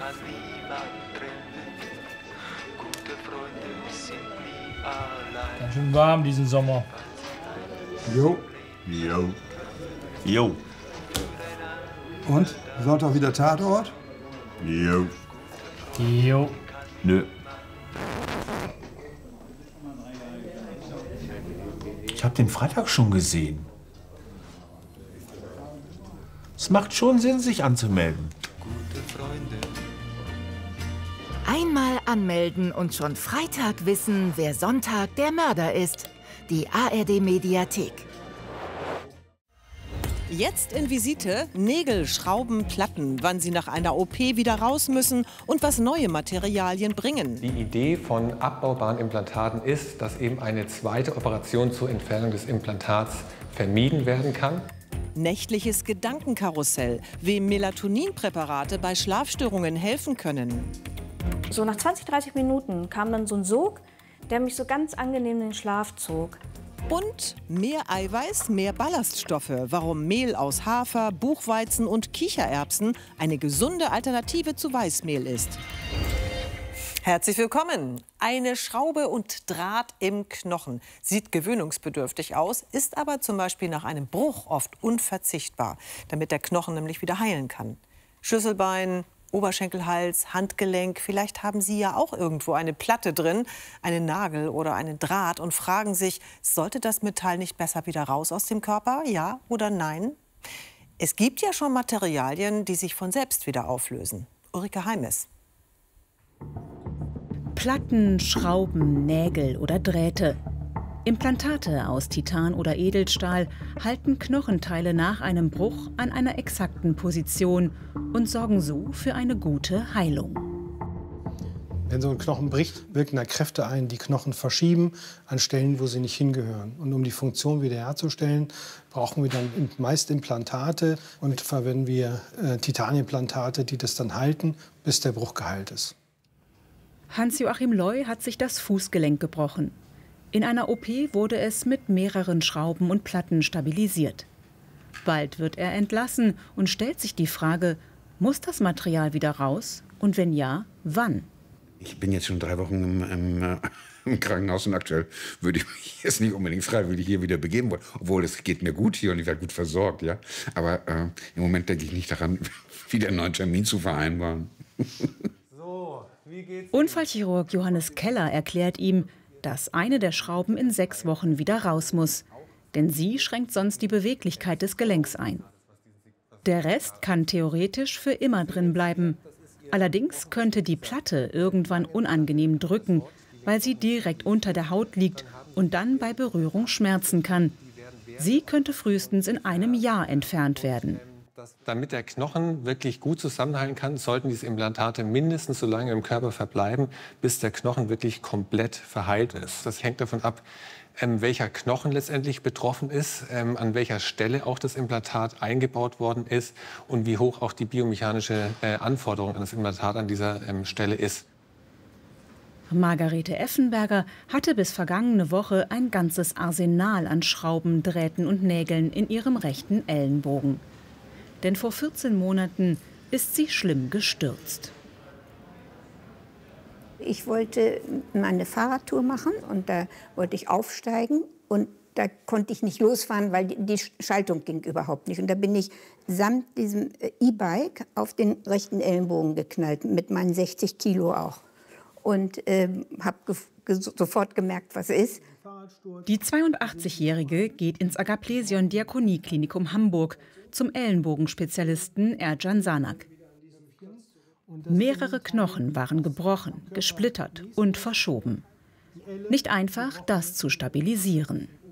Ganz schön warm diesen Sommer. Jo. Jo. Jo. Und? Sonntag wieder Tatort? Jo. Jo. Nö. Ich habe den Freitag schon gesehen. Es macht schon Sinn, sich anzumelden. Einmal anmelden und schon Freitag wissen, wer Sonntag der Mörder ist. Die ARD-Mediathek. Jetzt in Visite Nägel, Schrauben, Platten, wann sie nach einer OP wieder raus müssen und was neue Materialien bringen. Die Idee von abbaubaren Implantaten ist, dass eben eine zweite Operation zur Entfernung des Implantats vermieden werden kann. Nächtliches Gedankenkarussell, wem Melatoninpräparate bei Schlafstörungen helfen können. So nach 20, 30 Minuten kam dann so ein Sog, der mich so ganz angenehm in den Schlaf zog. Und mehr Eiweiß, mehr Ballaststoffe. Warum Mehl aus Hafer, Buchweizen und Kichererbsen eine gesunde Alternative zu Weißmehl ist. Herzlich willkommen. Eine Schraube und Draht im Knochen. Sieht gewöhnungsbedürftig aus, ist aber zum Beispiel nach einem Bruch oft unverzichtbar, damit der Knochen nämlich wieder heilen kann. Schlüsselbein, Oberschenkelhals, Handgelenk, vielleicht haben Sie ja auch irgendwo eine Platte drin, einen Nagel oder einen Draht und fragen sich, sollte das Metall nicht besser wieder raus aus dem Körper? Ja oder nein? Es gibt ja schon Materialien, die sich von selbst wieder auflösen. Ulrike Heimes. Platten, Schrauben, Nägel oder Drähte. Implantate aus Titan oder Edelstahl halten Knochenteile nach einem Bruch an einer exakten Position und sorgen so für eine gute Heilung. Wenn so ein Knochen bricht, wirken da Kräfte ein, die Knochen verschieben an Stellen, wo sie nicht hingehören. Und um die Funktion wiederherzustellen, brauchen wir dann meist Implantate und verwenden wir Titanimplantate, die das dann halten, bis der Bruch geheilt ist. Hans-Joachim Loy hat sich das Fußgelenk gebrochen. In einer OP wurde es mit mehreren Schrauben und Platten stabilisiert. Bald wird er entlassen und stellt sich die Frage, muss das Material wieder raus? Und wenn ja, wann? Ich bin jetzt schon 3 Wochen im Krankenhaus und aktuell würde ich mich jetzt nicht unbedingt freiwillig hier wieder begeben wollen. Obwohl, es geht mir gut hier und ich werde gut versorgt. Ja? Aber im Moment denke ich nicht daran, wieder einen neuen Termin zu vereinbaren. Unfallchirurg Johannes Keller erklärt ihm, dass eine der Schrauben in 6 Wochen wieder raus muss. Denn sie schränkt sonst die Beweglichkeit des Gelenks ein. Der Rest kann theoretisch für immer drin bleiben. Allerdings könnte die Platte irgendwann unangenehm drücken, weil sie direkt unter der Haut liegt und dann bei Berührung schmerzen kann. Sie könnte frühestens in einem Jahr entfernt werden. Damit der Knochen wirklich gut zusammenhalten kann, sollten diese Implantate mindestens so lange im Körper verbleiben, bis der Knochen wirklich komplett verheilt ist. Das hängt davon ab, welcher Knochen letztendlich betroffen ist, an welcher Stelle auch das Implantat eingebaut worden ist und wie hoch auch die biomechanische Anforderung an das Implantat an dieser Stelle ist. Margarete Effenberger hatte bis vergangene Woche ein ganzes Arsenal an Schrauben, Drähten und Nägeln in ihrem rechten Ellenbogen. Denn vor 14 Monaten ist sie schlimm gestürzt. Ich wollte mal eine Fahrradtour machen und da wollte ich aufsteigen und da konnte ich nicht losfahren, weil die Schaltung ging überhaupt nicht. Und da bin ich samt diesem E-Bike auf den rechten Ellenbogen geknallt, mit meinen 60 Kilo auch. Und habe sofort gemerkt, was ist. Die 82-Jährige geht ins Agaplesion Diakonieklinikum Hamburg zum Ellenbogenspezialisten Ercan Sanak. Mehrere Knochen waren gebrochen, gesplittert und verschoben. Nicht einfach, das zu stabilisieren.